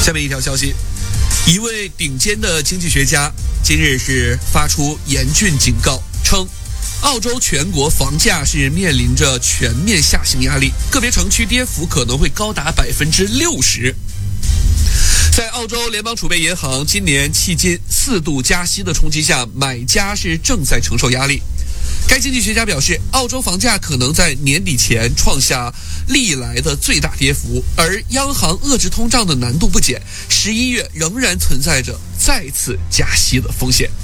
下面一条消息，一位顶尖的经济学家今日是发出严峻警告，称澳洲全国房价是面临着全面下行压力，个别城区跌幅可能会高达60%。在澳洲联邦储备银行今年迄今4度加息的冲击下，买家是正在承受压力。该经济学家表示，澳洲房价可能在年底前创下历来的最大跌幅，而央行遏制通胀的难度不减，11月仍然存在着再次加息的风险。